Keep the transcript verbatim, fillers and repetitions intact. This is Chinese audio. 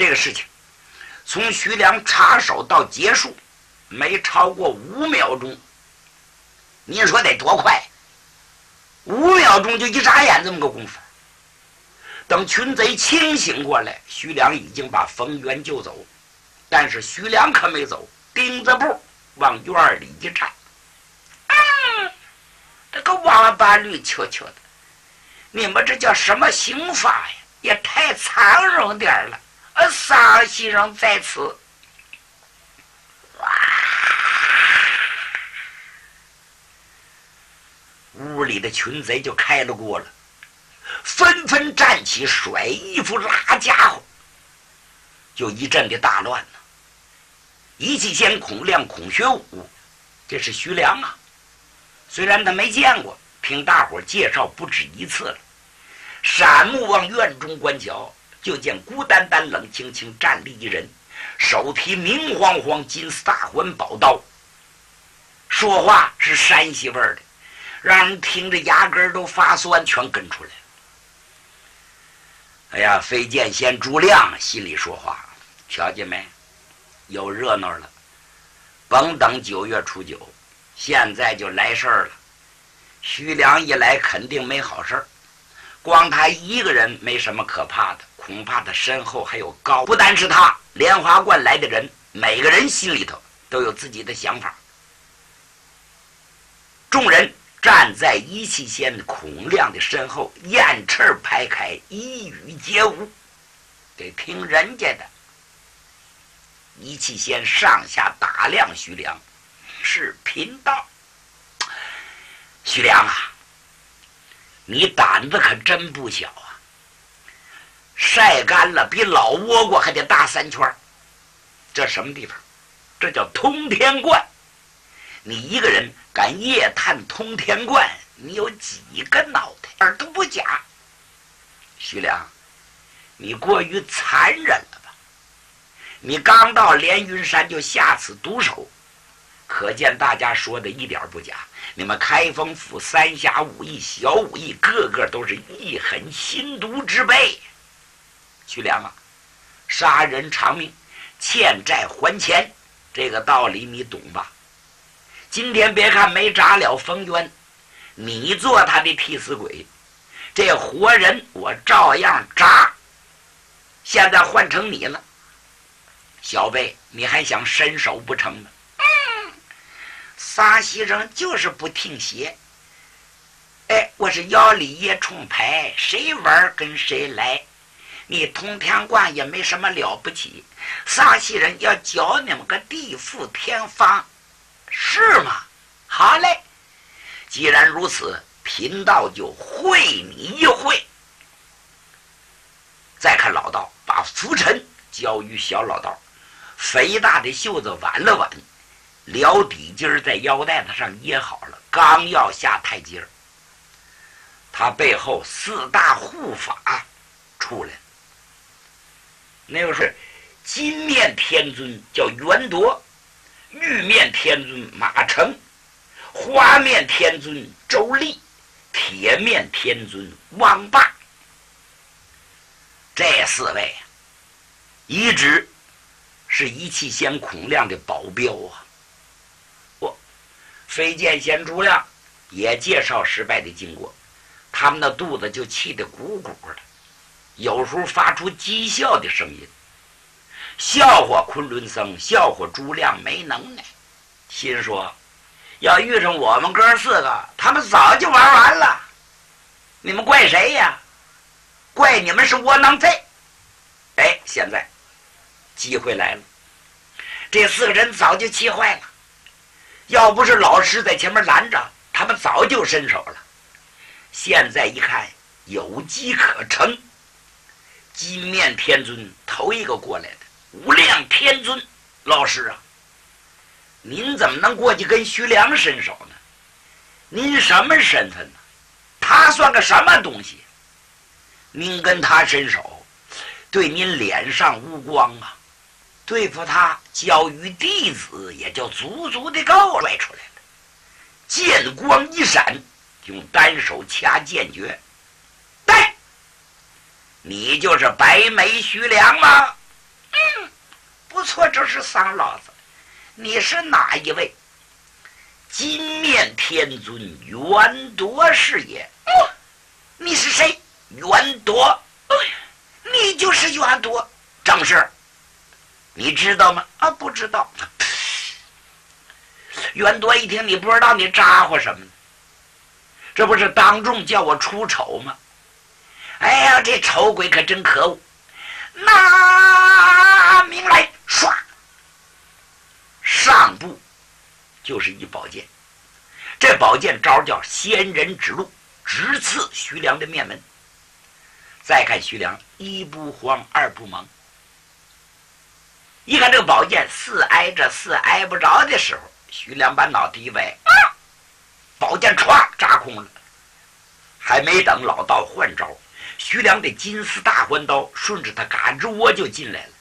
这个事情从徐良插手到结束没超过五秒钟，您说得多快？五秒钟就一眨眼这么个功夫。等群贼清醒过来，徐良已经把冯渊救走，但是徐良可没走，钉子步往院里一站。嗯，这个王八驴球球的，你们这叫什么刑法呀？也太残忍点了！呃，丧西人在此。哇！屋里的群贼就开了锅了，纷纷站起，甩衣服拉家伙，就一阵的大乱呢。一气仙、孔亮、孔学武，这是徐良啊。虽然他没见过，听大伙介绍不止一次了。闪目往院中观瞧，就见孤单单冷清清站立一人，手提明晃晃金丝大环宝刀，说话是山西味儿的，让人听着牙根都发酸，全跟出来了。哎呀，飞剑仙朱亮心里说话，瞧见没？有热闹了，甭等九月初九，现在就来事儿了。徐良一来肯定没好事儿，光他一个人没什么可怕的，恐怕他身后还有高，不单是他，莲花观来的人每个人心里头都有自己的想法。众人站在一气仙孔亮的身后，燕翅排开，一语皆无，得听人家的。一气仙上下打量徐良，是贫道。徐良啊，你胆子可真不小啊！晒干了比老倭瓜还得大三圈。这什么地方？这叫通天观。你一个人敢夜探通天观，你有几个脑袋？耳朵不假。徐良，你过于残忍了吧？你刚到连云山就下此毒手，可见大家说的一点不假。你们开封府三峡武艺、小武艺，个个都是一狠心毒之辈。徐良啊，杀人偿命，欠债还钱，这个道理你懂吧？今天别看没铡了冯渊，你做他的替死鬼，这活人我照样铡。现在换成你了，小辈，你还想伸手不成呢？嗯，撒西人就是不听邪。哎，我是要里也冲牌，谁玩跟谁来。你通天观也没什么了不起，撒西人要教你们个地富天方，是吗？好嘞，既然如此，贫道就会你一会。再看老道把拂尘交于小老道，肥大的袖子挽了挽，撩底筋在腰带子上掖好了，刚要下台阶，他背后四大护法出来。那个是金面天尊叫元铎，玉面天尊马成，花面天尊周立，铁面天尊汪霸。这四位一直是一气仙孔亮的保镖啊。我飞剑仙朱亮也介绍失败的经过，他们的肚子就气得鼓鼓的，有时候发出讥笑的声音，笑话昆仑僧，笑话朱亮没能耐，心说要遇上我们哥四个，他们早就玩完了，你们怪谁呀？怪你们是窝囊废。哎，现在机会来了，这四个人早就气坏了，要不是老师在前面拦着，他们早就伸手了。现在一看有机可乘，金面天尊头一个过来的，无量天尊，老师啊，您怎么能过去跟徐良伸手呢？您什么身份呢？他算个什么东西？您跟他伸手，对您脸上无光啊！对付他，教育弟子也就足足的够了。拽出来了，剑光一闪，用单手掐剑诀。对，你就是白眉徐良吗？ 是丧老子，你是哪一位？金面天尊袁铎是也。哦，你是谁？袁铎。你就是袁铎。正是。你知道吗？啊，不知道。袁铎一听你不知道，你咋呼什么呢？这不是当众叫我出丑吗？哎呀，这丑鬼可真可恶！拿命来，唰，上部就是一宝剑，这宝剑招叫仙人指路，直刺徐良的面门。再看徐良，一不慌，二不忙。一看这个宝剑似挨着似挨不着的时候，徐良把脑袋一歪，啊，宝剑歘扎空了。还没等老道换招，徐良的金丝大环刀顺着他嘎吱窝就进来了。